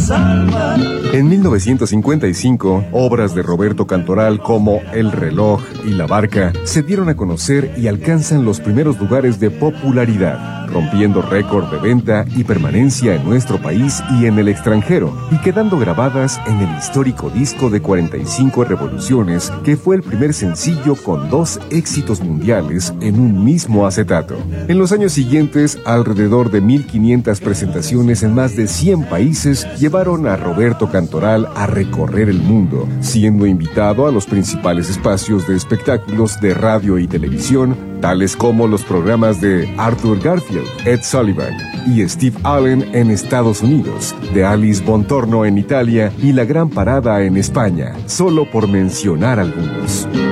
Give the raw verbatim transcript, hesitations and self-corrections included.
las almas. En mil novecientos cincuenta y cinco, obras de Roberto Cantoral como El reloj y La barca se dieron a conocer y alcanzan los primeros lugares de popularidad, rompiendo récord de venta y permanencia en nuestro país y en el extranjero, y quedando grabadas en el histórico disco de cuarenta y cinco revoluciones, que fue el primer sencillo con dos éxitos mundiales en un mismo acetato. En los años siguientes, alrededor de mil quinientas presentaciones en más de cien países llevaron a Roberto Cantoral a recorrer el mundo, siendo invitado a los principales espacios de espectáculos de radio y televisión, tales como los programas de Arthur Garfield, Ed Sullivan y Steve Allen en Estados Unidos, de Alice Bontorno en Italia y La Gran Parada en España, solo por mencionar algunos.